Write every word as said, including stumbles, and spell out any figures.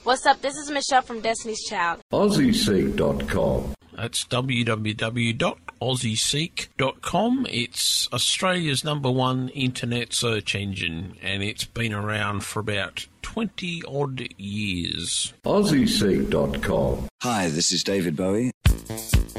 What's up? This is Michelle from Destiny's Child. Aussie Seek dot com. That's w w w dot aussie seek dot com. It's Australia's number one internet search engine, and it's been around for about twenty-odd years. Aussie Seek dot com. Hi, this is David Bowie.